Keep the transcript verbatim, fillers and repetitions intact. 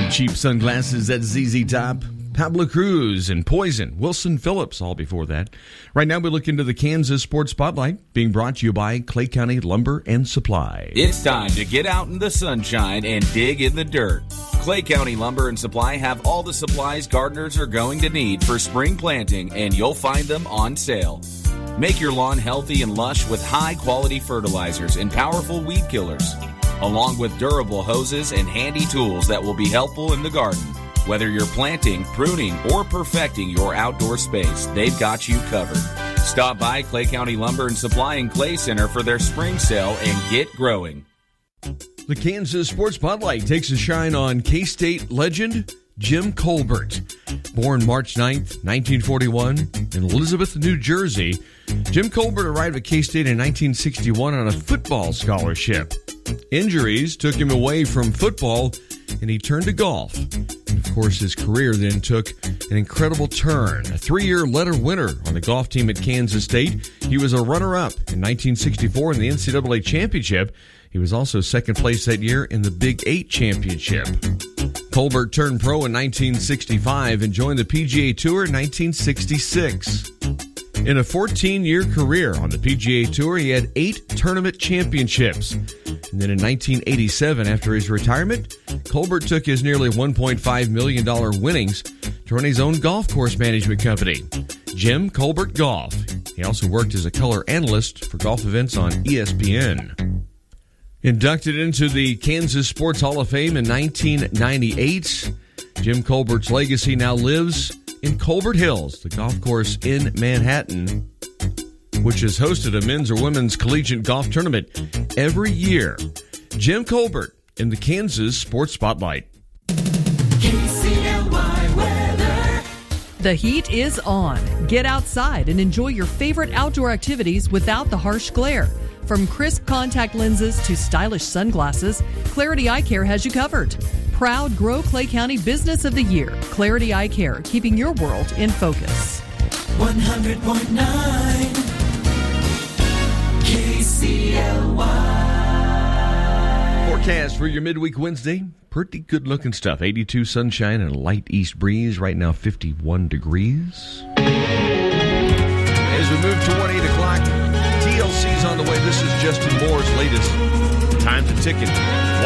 Cheap Sunglasses at Z Z Top, Pablo Cruz and Poison, Wilson Phillips, all before that. Right now we look into the Kansas Sports Spotlight, being brought to you by Clay County Lumber and Supply. It's time to get out in the sunshine and dig in the dirt. Clay County Lumber and Supply have all the supplies gardeners are going to need for spring planting, and you'll find them on sale. Make your lawn healthy and lush with high-quality fertilizers and powerful weed killers, along with durable hoses and handy tools that will be helpful in the garden. Whether you're planting, pruning, or perfecting your outdoor space, they've got you covered. Stop by Clay County Lumber and Supply and Clay Center for their spring sale and get growing. The Kansas Sports Spotlight takes a shine on K-State legend Jim Colbert. Born March ninth, nineteen forty-one, in Elizabeth, New Jersey, Jim Colbert arrived at K-State in nineteen sixty-one on a football scholarship. Injuries took him away from football, and he turned to golf. And of course, his career then took an incredible turn. A three-year letter winner on the golf team at Kansas State, he was a runner-up in nineteen sixty-four in the N C double A championship. He was also second place that year in the Big Eight championship. Colbert turned pro in nineteen sixty-five and joined the P G A Tour in nineteen sixty-six. In a fourteen-year career on the P G A Tour, he had eight tournament championships. And then in nineteen eighty-seven, after his retirement, Colbert took his nearly one point five million dollars winnings to run his own golf course management company, Jim Colbert Golf. He also worked as a color analyst for golf events on E S P N. Inducted into the Kansas Sports Hall of Fame in nineteen ninety-eight, Jim Colbert's legacy now lives in Colbert Hills, the golf course in Manhattan, which has hosted a men's or women's collegiate golf tournament every year. Jim Colbert in the Kansas Sports Spotlight. K C L Y weather. The heat is on. Get outside and enjoy your favorite outdoor activities without the harsh glare. From crisp contact lenses to stylish sunglasses, Clarity Eye Care has you covered. Proud Grow Clay County Business of the Year. Clarity Eye Care, keeping your world in focus. one hundred point nine K C L Y. Forecast for your midweek Wednesday. Pretty good looking stuff. eighty-two sunshine and a light east breeze. Right now fifty-one degrees. As we move toward eight o'clock, T L C's on the way. This is Justin Moore's latest Time's a Ticking.